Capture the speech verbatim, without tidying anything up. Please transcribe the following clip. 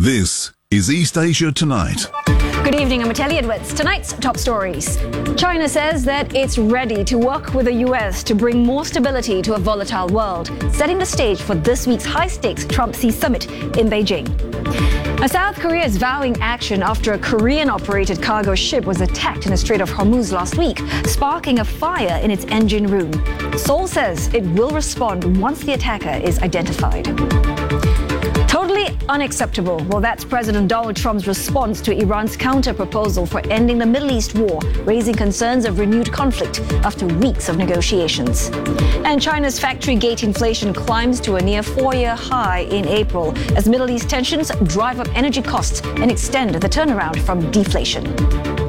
This is East Asia Tonight. Good evening, I'm Telly Edwards. Tonight's top stories. China says that it's ready to work with the U S to bring more stability to a volatile world, setting the stage for this week's high-stakes Trump-Xi summit in Beijing. Now, South Korea is vowing action after a Korean-operated cargo ship was attacked in the Strait of Hormuz last week, sparking a fire in its engine room. Seoul says it will respond once the attacker is identified. Totally unacceptable. Well, that's President Donald Trump's response to Iran's counter-proposal for ending the Middle East war, raising concerns of renewed conflict after weeks of negotiations. And China's factory gate inflation climbs to a near four-year high in April as Middle East tensions drive up energy costs and extend the turnaround from deflation.